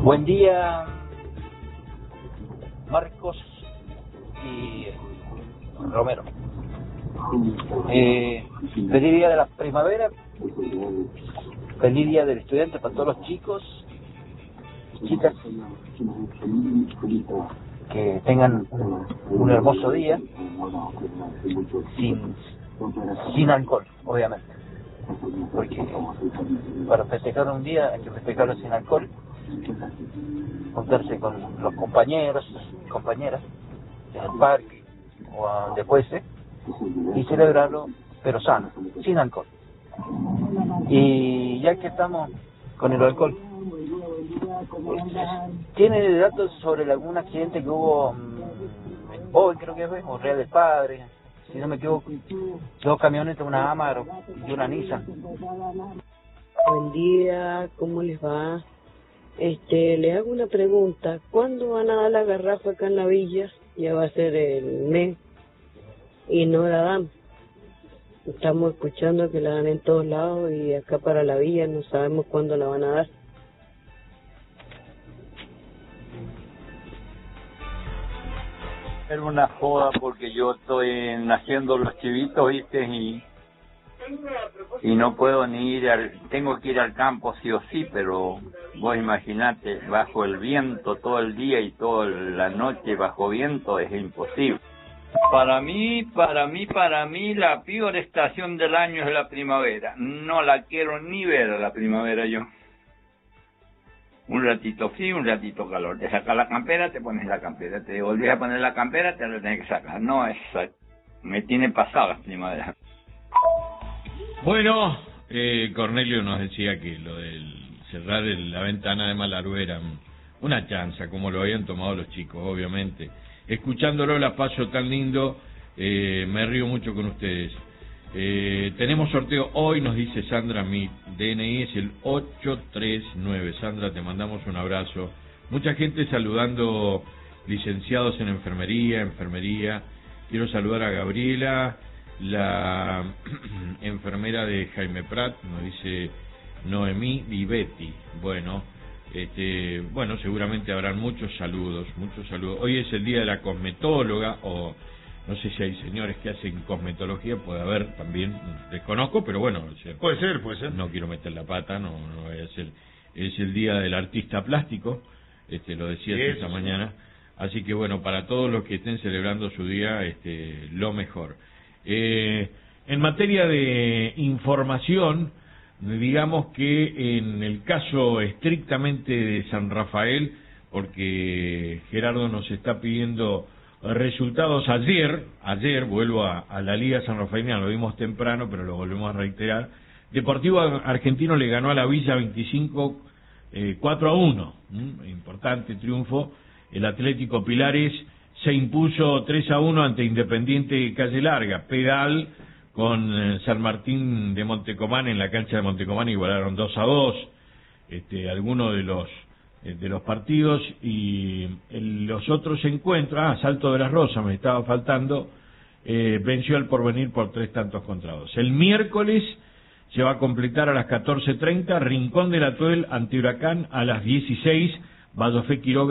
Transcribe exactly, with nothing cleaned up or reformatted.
Buen día, Marcos y Romero. Eh, feliz día de la primavera, feliz día del estudiante para todos los chicos y chicas, que tengan un, un hermoso día, sin, sin alcohol, obviamente, porque para festejar un día hay que festejarlo sin alcohol, juntarse con los compañeros, compañeras, en el parque o a donde fuese, y celebrarlo, pero sano, sin alcohol. Y ya que estamos con el alcohol, ¿tiene datos sobre algún accidente que hubo hoy, creo que fue, o Real del Padre, si no me equivoco, dos camionetas, una Amarok y una Nissan? Buen día, ¿cómo les va? Este, le hago una pregunta. ¿Cuándo van a dar la garrafa acá en la villa? Ya va a ser el mes y no la dan. Estamos escuchando que la dan en todos lados y acá para la villa no sabemos cuándo la van a dar. Era una joda porque yo estoy haciendo los chivitos, ¿viste? Y, y no puedo ni ir al... Tengo que ir al campo sí o sí, pero vos imaginate, bajo el viento todo el día y toda la noche bajo viento es imposible. Para mí, para mí, para mí, la peor estación del año es la primavera. No la quiero ni ver a la primavera yo. Un ratito frío, un ratito calor. Te sacas la campera, te pones la campera. Te volvés a poner la campera, te la tenés que sacar. No, es, me tiene pasada la primavera. Bueno, eh, Cornelio nos decía que lo del cerrar el, la ventana de Malarú era una chanza, como lo habían tomado los chicos, obviamente. Escuchándolo la paso tan lindo, eh, me río mucho con ustedes. Eh, tenemos sorteo hoy, nos dice Sandra, mi D N I es el ocho tres nueve. Sandra, te mandamos un abrazo. Mucha gente saludando licenciados en enfermería, enfermería. Quiero saludar a Gabriela, la enfermera de Jaime Prat, nos dice Noemí y Betty. Bueno, este, bueno, seguramente habrán muchos saludos, muchos saludos. Hoy es el día de la cosmetóloga, o no sé si hay señores que hacen cosmetología, puede haber también, desconozco, pero bueno, o sea, puede ser, puede ser. No quiero meter la pata, no, no voy a hacer. Es el día del artista plástico, este, lo decía sí, esta sí. mañana. Así que bueno, para todos los que estén celebrando su día, este, lo mejor. Eh, en materia de información, digamos que en el caso estrictamente de San Rafael, porque Gerardo nos está pidiendo resultados ayer, ayer vuelvo a, a la Liga San Rafaelina, lo vimos temprano, pero lo volvemos a reiterar. Deportivo Argentino le ganó a la Villa veinticinco, eh, cuatro a uno, ¿m? Importante triunfo. El Atlético Pilares se impuso tres a uno ante Independiente Calle Larga. Pedal con eh, San Martín de Montecomán, en la cancha de Montecomán igualaron dos a dos. Este, algunos de los eh, de los partidos, y en los otros encuentros, ah, Salto de las Rosas me estaba faltando, eh, venció al Porvenir por tres tantos contra dos. El miércoles se va a completar a las catorce treinta, Rincón de la Tuel ante Huracán a las dieciséis, Vallofé Quiroga